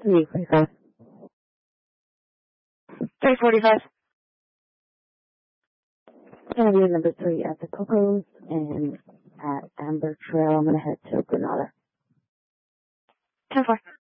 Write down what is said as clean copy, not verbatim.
3:45. 3:45. Interview number 3 at the Cocos, and at Amber Trail, I'm going to head to Granada. 10-4.